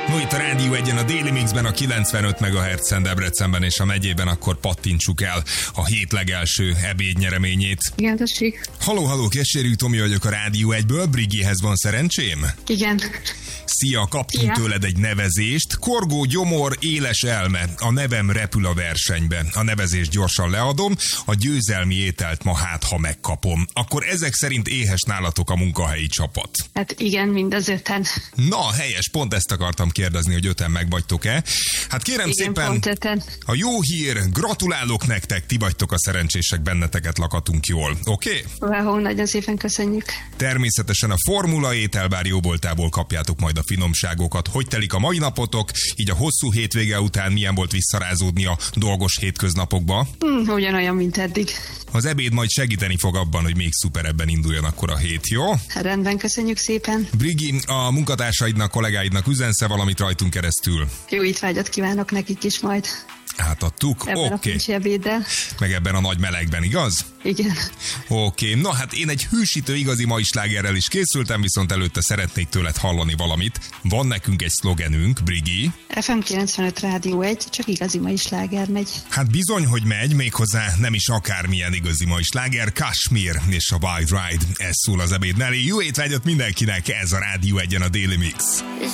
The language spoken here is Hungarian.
No, itt a Rádió 1-en a Daily Mixben a 95 MHz-en Debrecenben és a megyében, akkor pattintsuk el a hét legelső ebédnyereményét. Igen, tessék. Halló, Keserű Tomi vagyok a Rádió 1-ből, Brigihez van szerencsém? Igen. Szia, kaptunk tőled egy nevezést. Korgó gyomor, éles elme. A nevem repül a versenybe. A nevezést gyorsan leadom, a győzelmi ételt ma ha megkapom. Akkor ezek szerint éhes nálatok a munkahelyi csapat. Hát igen, mind az 5-en. Na, helyes, pont ezt akartam kérdezni, hogy 5-en megvagytok-e. Hát kérem Igen, szépen, pont 5-en. a jó hír, gratulálok nektek, ti vagytok a szerencsések, benneteket lakatunk jól, oké? Wow, nagyon szépen köszönjük. Természetesen a Formula ételbár jóboltából kapjátok majd a finomságokat. Hogy telik a mai napotok, így a hosszú hétvége után milyen volt visszarázódni a dolgos hétköznapokba? Ugyanolyan, mint eddig. Az ebéd majd segíteni fog abban, hogy még szuperebben induljon akkor a hét, jó? Rendben, köszönjük szépen. Brigi, a munkatársaidnak, kollégáidnak üzensz-e valamit rajtunk keresztül? Jó étvágyat kívánok nekik is majd. Átadtuk? Ebben a fincsi ebéddel. Meg ebben a nagy melegben, igaz? Igen. Oké. Na hát én egy hűsítő igazi mai slágerrel is készültem, viszont előtte szeretnék tőled hallani valamit. Van nekünk egy szlogenünk, Brigi. FM 95 Rádió 1, csak igazi mai sláger megy. Hát bizony, hogy megy, méghozzá nem is akármilyen igazi mai sláger, Kashmir és a Wild Ride. Ez szól az ebéd mellé. Jó étvágyat mindenkinek, ez a Rádió 1-en a Daily Mix.